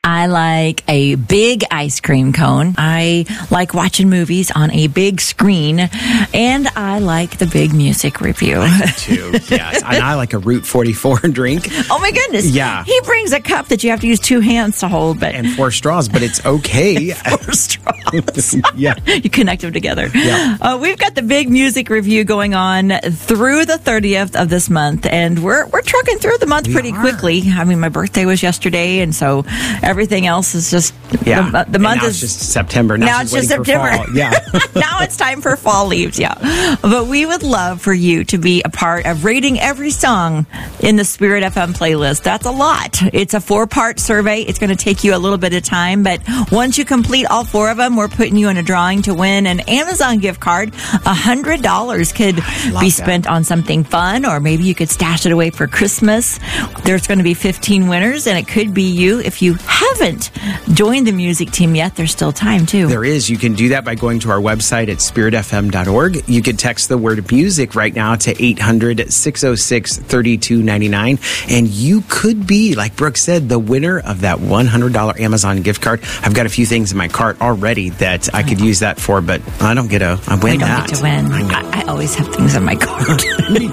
I like a big ice cream cone. I like watching movies on a big screen. And I like the big music review. I do too, yes. And I like a Route 44 drink. Oh, my goodness. Yeah. He brings a cup that you have to use 2 hands to hold. And 4 straws, but it's okay. 4 straws. Yeah. You connect them together. Yeah. We've got the big music review going on through the 30th of this month. And we're trucking through the month pretty quickly. I mean, my birthday was yesterday. And so everything else is just, the month now is it's just September. Now it's just September. Yeah. Now it's time for fall leaves. Yeah. But we would love for you to be a part of rating every song in the Spirit FM playlist. That's a lot. It's a 4-part survey. It's going to take you a little bit of time, but once you complete all 4 of them, we're putting you in a drawing to win an Amazon gift card. $100 could be spent on something fun, or maybe you could stash it away for Christmas. There's going to be 15 winners, and it could be you. If you haven't joined the music team yet, there's still time too. There is. You can do that by going to our website at spiritfm.org. You can text the word music right now to 800-606-3299. And you could be, like Brooke said, the winner of that $100 Amazon gift card. I've got a few things in my cart already that I could use that for, but I don't get I win that. We don't get to win. I always have things in my cart. Me